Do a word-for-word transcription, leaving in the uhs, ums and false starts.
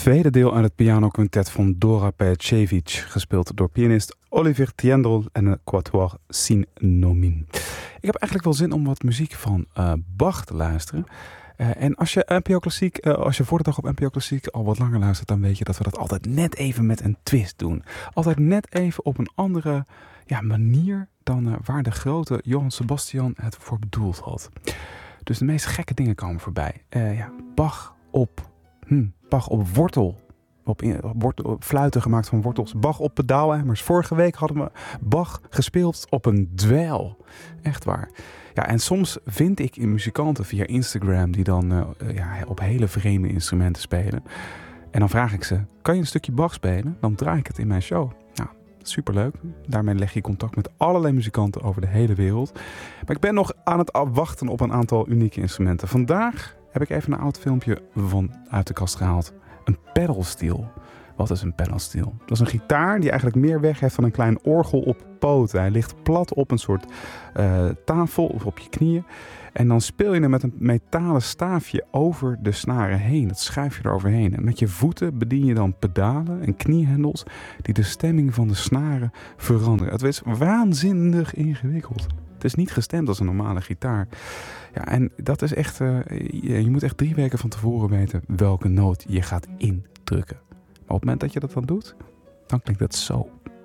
tweede deel uit het pianoquintet van Dora Pejacevic, gespeeld door pianist Olivier Tiendel en de quatuor Sin Nomin. Ik heb eigenlijk wel zin om wat muziek van uh, Bach te luisteren. Uh, en als je N P O Klassiek, uh, als je voor de dag op N P O Klassiek al wat langer luistert, dan weet je dat we dat altijd net even met een twist doen. Altijd net even op een andere ja, manier dan uh, waar de grote Johann Sebastian het voor bedoeld had. Dus de meest gekke dingen komen voorbij. Uh, ja, Bach op, hm, Bach op wortel. Op, in, op, wortel, op fluiten gemaakt van wortels. Bach op pedaalemmers. Vorige week hadden we Bach gespeeld op een dweil. Echt waar. Ja, en soms vind ik in muzikanten via Instagram die dan uh, ja, op hele vreemde instrumenten spelen. En dan vraag ik ze, kan je een stukje Bach spelen? Dan draai ik het in mijn show. Nou, superleuk. Daarmee leg je contact met allerlei muzikanten over de hele wereld. Maar ik ben nog aan het wachten op een aantal unieke instrumenten. Vandaag heb ik even een oud filmpje van uit de kast gehaald. Een pedalsteel. Wat is een pedalsteel? Dat is een gitaar die eigenlijk meer weg heeft van een klein orgel op poten. Hij ligt plat op een soort uh, tafel of op je knieën. En dan speel je er met een metalen staafje over de snaren heen. Dat schuif je er overheen. En met je voeten bedien je dan pedalen en kniehendels die de stemming van de snaren veranderen. Het is waanzinnig ingewikkeld. Het is niet gestemd als een normale gitaar. Ja, en dat is echt, uh, je, je moet echt drie weken van tevoren weten welke noot je gaat indrukken. Maar op het moment dat je dat dan doet, dan klinkt dat zo.